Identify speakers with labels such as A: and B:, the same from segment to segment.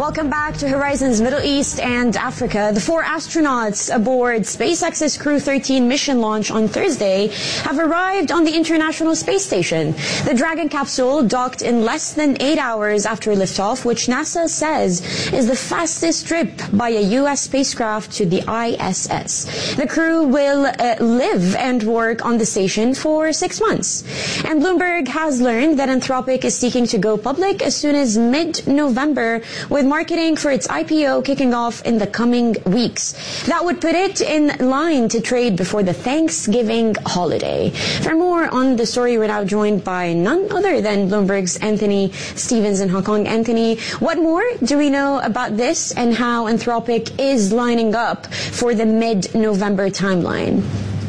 A: Welcome back to Horizons Middle East and Africa. The 4 astronauts aboard SpaceX's Crew 13 mission launch on Thursday have arrived on the International Space Station. The Dragon capsule docked in less than 8 hours after liftoff, which NASA says is the fastest trip by a U.S. spacecraft to the ISS. The crew will live and work on the station for 6 months. And Bloomberg has learned that Anthropic is seeking to go public as soon as mid-November, with marketing for its IPO kicking off in the coming weeks. That would put it in line to trade before the Thanksgiving holiday. For more on the story, we're now joined by none other than Bloomberg's Anthony Stevens in Hong Kong. Anthony, what more do we know about this and how Anthropic is lining up for the mid-November timeline?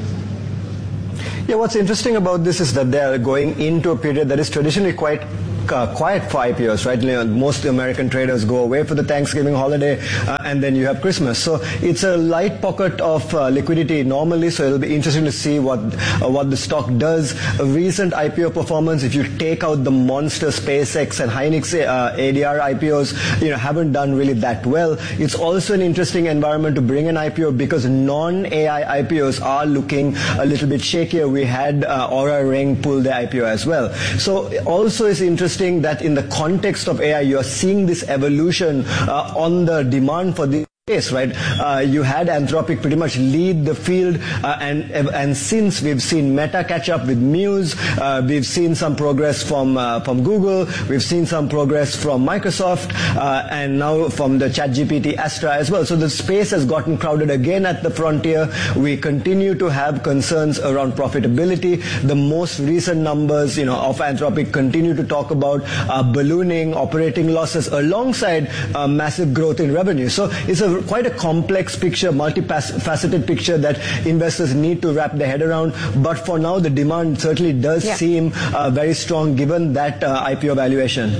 B: Yeah, what's interesting about this is that they are going into a period that is traditionally quite quiet for IPOs, right? You know, most American traders go away for the Thanksgiving holiday, and then you have Christmas. So it's a light pocket of liquidity normally. So it'll be interesting to see what the stock does. A recent IPO performance, if you take out the monster SpaceX and Hynix ADR IPOs, haven't done really that well. It's also an interesting environment to bring an IPO because non-AI IPOs are looking a little bit shakier. We had Aura Ring pull their IPO as well. So also is interesting that in the context of AI, you are seeing this evolution on the demand for the space, right? You had Anthropic pretty much lead the field, and since we've seen Meta catch up with Muse, we've seen some progress from Google, we've seen some progress from Microsoft, and now from the ChatGPT Astra as well. So the space has gotten crowded again at the frontier. We continue to have concerns around profitability. The most recent numbers, of Anthropic continue to talk about ballooning operating losses alongside massive growth in revenue. So it's quite a complex picture, multifaceted picture that investors need to wrap their head around. But for now, the demand certainly does seem very strong given that IPO valuation.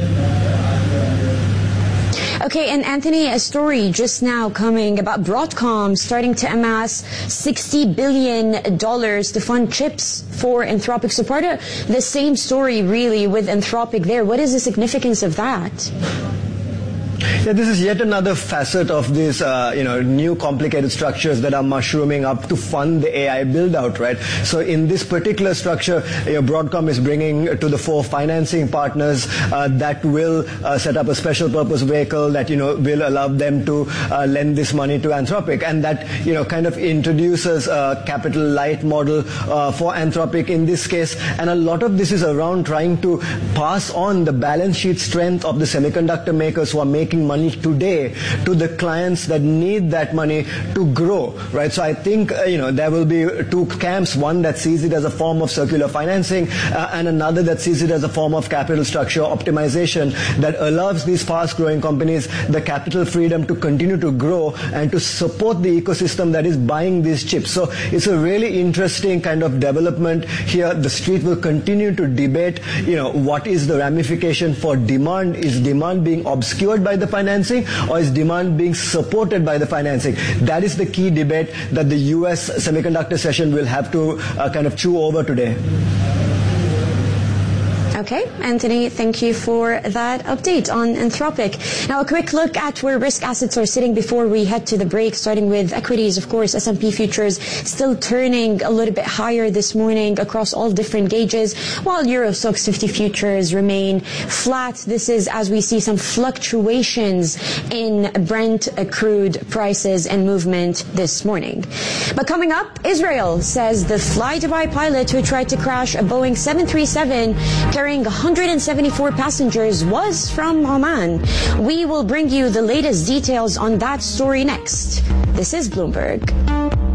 A: Okay, and Anthony, a story just now coming about Broadcom starting to amass $60 billion to fund chips for Anthropic. So part of the same story really with Anthropic there. What is the significance of that?
B: Yeah, this is yet another facet of these, new complicated structures that are mushrooming up to fund the AI build-out, right? So in this particular structure, Broadcom is bringing to the fore financing partners that will set up a special purpose vehicle that, will allow them to lend this money to Anthropic. And that, kind of introduces a capital light model for Anthropic in this case. And a lot of this is around trying to pass on the balance sheet strength of the semiconductor makers who are making money today to the clients that need that money to grow, right? So I think, there will be two camps, one that sees it as a form of circular financing and another that sees it as a form of capital structure optimization that allows these fast-growing companies the capital freedom to continue to grow and to support the ecosystem that is buying these chips. So it's a really interesting kind of development here. The street will continue to debate, what is the ramification for demand? Is demand being obscured by the financing, or is demand being supported by the financing? That is the key debate that the US semiconductor session will have to kind of chew over today.
A: Okay, Anthony, thank you for that update on Anthropic. Now, a quick look at where risk assets are sitting before we head to the break, starting with equities. Of course, S&P futures still turning a little bit higher this morning across all different gauges, while Euro Stoxx 50 futures remain flat. This is as we see some fluctuations in Brent crude prices and movement this morning. But coming up, Israel says the fly-Dubai pilot who tried to crash a Boeing 737 carrying 174 passengers was from Oman. We will bring you the latest details on that story next. This is Bloomberg.